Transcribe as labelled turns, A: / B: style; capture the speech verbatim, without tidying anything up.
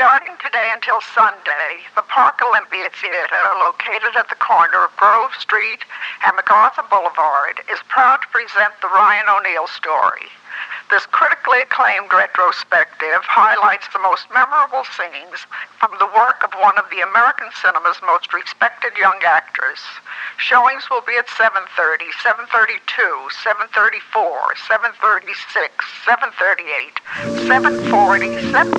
A: Starting today until Sunday, the Park Olympia Theater, located at the corner of Grove Street and MacArthur Boulevard, is proud to present the Ryan O'Neal story. This critically acclaimed retrospective highlights the most memorable scenes from the work of one of the American cinema's most respected young actors. Showings will be at seven thirty, seven thirty-two, seven thirty-four, seven thirty-six, seven thirty-eight, seven forty, seven